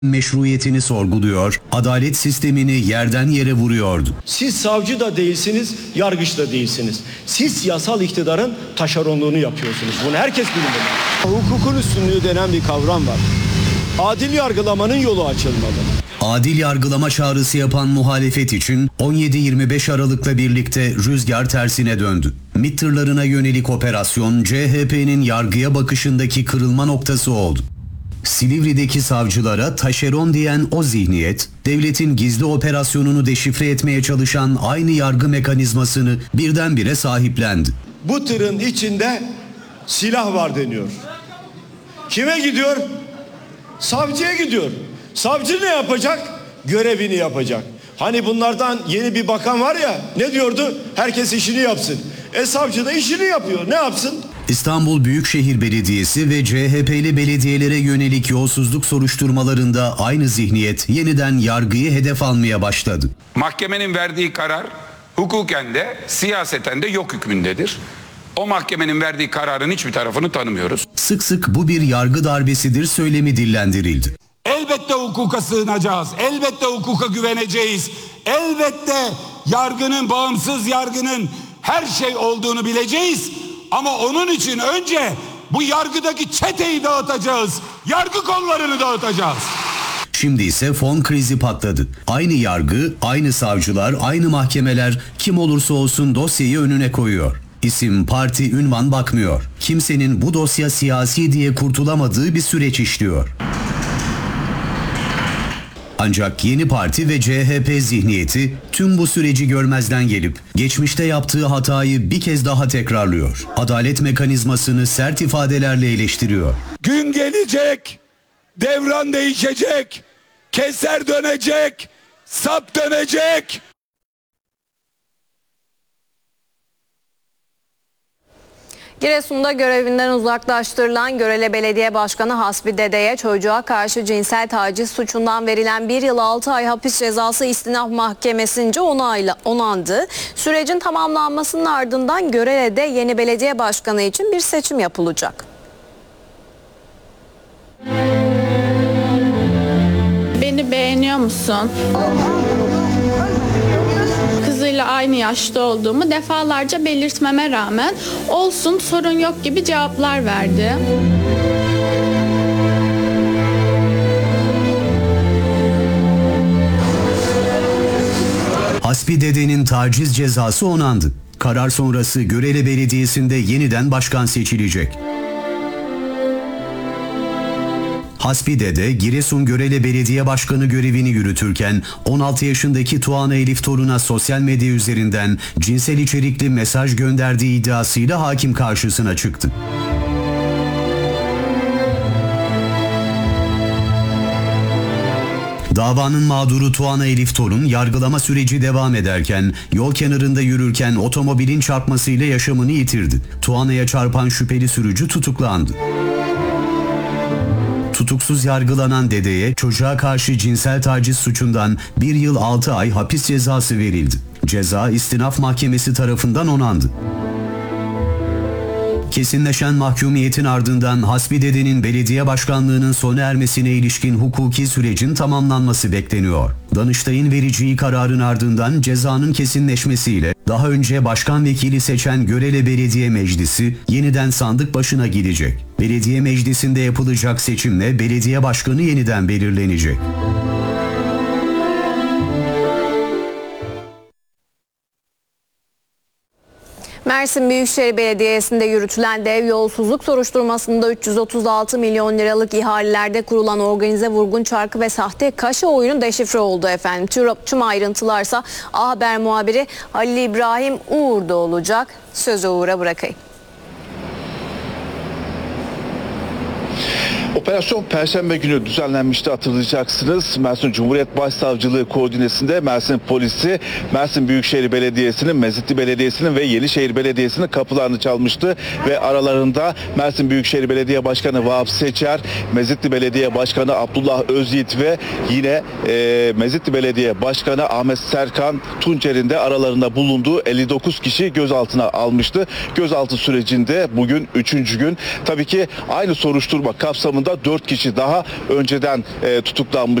meşruiyetini sorguluyor, adalet sistemini yerden yere vuruyordu. Siz savcı da değilsiniz, yargıç da değilsiniz. Siz yasal iktidarın taşeronluğunu yapıyorsunuz. Bunu herkes bilmeli. Hukukun üstünlüğü denen bir kavram var. Adil yargılamanın yolu açılmalı. Adil yargılama çağrısı yapan muhalefet için 17-25 Aralık'la birlikte rüzgar tersine döndü. MİT tırlarına yönelik operasyon CHP'nin yargıya bakışındaki kırılma noktası oldu. Silivri'deki savcılara taşeron diyen o zihniyet, devletin gizli operasyonunu deşifre etmeye çalışan aynı yargı mekanizmasını birdenbire sahiplendi. Bu tırın içinde silah var deniyor. Kime gidiyor? Savcıya gidiyor. Savcı ne yapacak? Görevini yapacak. Hani bunlardan yeni bir bakan var ya, ne diyordu? Herkes işini yapsın. Savcı da işini yapıyor. Ne yapsın? İstanbul Büyükşehir Belediyesi ve CHP'li belediyelere yönelik yolsuzluk soruşturmalarında aynı zihniyet yeniden yargıyı hedef almaya başladı. Mahkemenin verdiği karar hukuken de siyaseten de yok hükmündedir. O mahkemenin verdiği kararın hiçbir tarafını tanımıyoruz. Sık sık bu bir yargı darbesidir söylemi dillendirildi. Elbette hukuka sığınacağız. Elbette hukuka güveneceğiz. Elbette yargının, bağımsız yargının her şey olduğunu bileceğiz. Ama onun için önce bu yargıdaki çeteyi dağıtacağız. Yargı kollarını dağıtacağız. Şimdi ise fon krizi patladı. Aynı yargı, aynı savcılar, aynı mahkemeler kim olursa olsun dosyayı önüne koyuyor. İsim, parti, ünvan bakmıyor. Kimsenin bu dosya siyasi diye kurtulamadığı bir süreç işliyor. Ancak yeni parti ve CHP zihniyeti tüm bu süreci görmezden gelip geçmişte yaptığı hatayı bir kez daha tekrarlıyor. Adalet mekanizmasını sert ifadelerle eleştiriyor. Gün gelecek, devran değişecek, keser dönecek, sap dönecek. Giresun'da görevinden uzaklaştırılan Görele Belediye Başkanı Hasbi Dede'ye çocuğa karşı cinsel taciz suçundan verilen 1 yıl 6 ay hapis cezası istinaf mahkemesince onandı. Sürecin tamamlanmasının ardından Görele'de yeni belediye başkanı için bir seçim yapılacak. Beni beğeniyor musun? Kızıyla aynı yaşta olduğumu defalarca belirtmeme rağmen olsun, sorun yok gibi cevaplar verdi. Hasbi Dede'nin taciz cezası onandı. Karar sonrası Görele Belediyesi'nde yeniden başkan seçilecek. Hasbi Dede, Giresun Görele Belediye Başkanı görevini yürütürken 16 yaşındaki Tuana Elif Torun'a sosyal medya üzerinden cinsel içerikli mesaj gönderdiği iddiasıyla hakim karşısına çıktı. Davanın mağduru Tuana Elif Torun yargılama süreci devam ederken yol kenarında yürürken otomobilin çarpmasıyla yaşamını yitirdi. Tuana'ya çarpan şüpheli sürücü tutuklandı. Tutuksuz yargılanan dedeye çocuğa karşı cinsel taciz suçundan 1 yıl 6 ay hapis cezası verildi. Ceza istinaf mahkemesi tarafından onandı. Kesinleşen mahkumiyetin ardından Hasbi Dede'nin belediye başkanlığının sona ermesine ilişkin hukuki sürecin tamamlanması bekleniyor. Danıştay'ın vereceği kararın ardından cezanın kesinleşmesiyle daha önce başkan vekili seçen Görele Belediye Meclisi yeniden sandık başına gidecek. Belediye meclisinde yapılacak seçimle belediye başkanı yeniden belirlenecek. Mersin Büyükşehir Belediyesi'nde yürütülen dev yolsuzluk soruşturmasında 336 milyon liralık ihalelerde kurulan organize vurgun çarkı ve sahte kaşe oyunu deşifre oldu efendim. Tüm ayrıntılarsa A Haber muhabiri Halil İbrahim Uğur'da olacak. Sözü Uğur'a bırakayım. Operasyon Perşembe günü düzenlenmişti, hatırlayacaksınız. Mersin Cumhuriyet Başsavcılığı koordinesinde Mersin Polisi, Mersin Büyükşehir Belediyesi'nin, Mezitli Belediyesi'nin ve Yenişehir Belediyesi'nin kapılarını çalmıştı. Ve aralarında Mersin Büyükşehir Belediye Başkanı Vahap Seçer, Mezitli Belediye Başkanı Abdullah Özyiğit ve yine Mezitli Belediye Başkanı Ahmet Serkan Tuncer'in de aralarında bulunduğu 59 kişi gözaltına almıştı. Gözaltı sürecinde bugün 3. gün. Tabii ki aynı soruşturma kapsamında kapsamında 4 kişi daha önceden tutuklanmış.